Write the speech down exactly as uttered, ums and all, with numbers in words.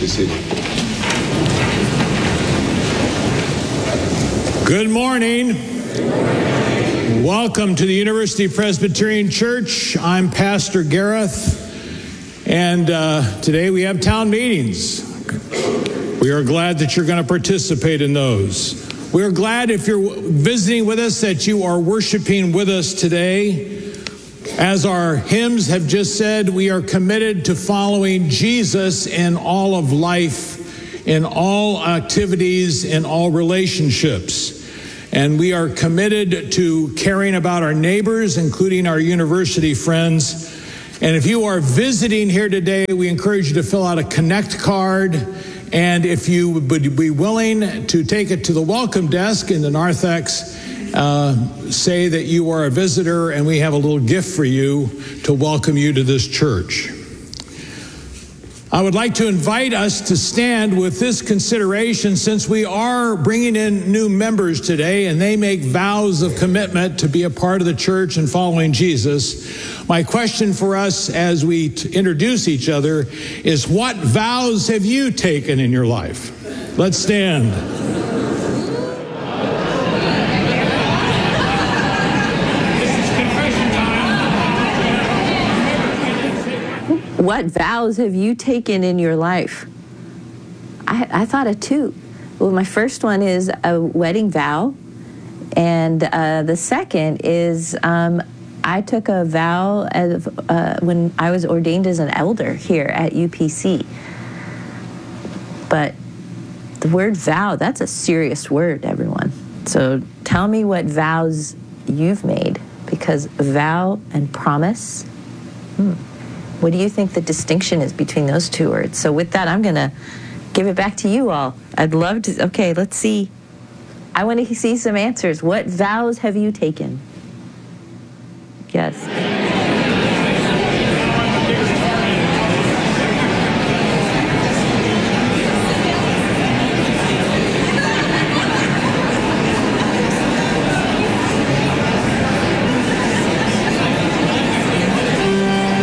seated. Good morning. Welcome to the University Presbyterian Church. I'm Pastor Gareth, and uh, today we have town meetings. We are glad that you're going to participate in those. We are glad if you're visiting with us that you are worshiping with us today. As our hymns have just said, we are committed to following Jesus in all of life, in all activities, in all relationships. And we are committed to caring about our neighbors, including our university friends. And if you are visiting here today, we encourage you to fill out a Connect card. And if you would be willing to take it to the welcome desk in the narthex, uh, say that you are a visitor and we have a little gift for you to welcome you to this church. I would like to invite us to stand with this consideration, since we are bringing in new members today and they make vows of commitment to be a part of the church and following Jesus. My question for us as we t- introduce each other is, what vows have you taken in your life? Let's stand. What vows have you taken in your life? I, I thought of two. Well, my first one is a wedding vow, and uh, the second is um, I took a vow as, uh, when I was ordained as an elder here at U P C. But the word vow, that's a serious word, everyone. So tell me what vows you've made, because vow and promise, hmm. What do you think the distinction is between those two words? So with that, I'm going to give it back to you all. I'd love to. Okay, let's see. I want to see some answers. What vows have you taken?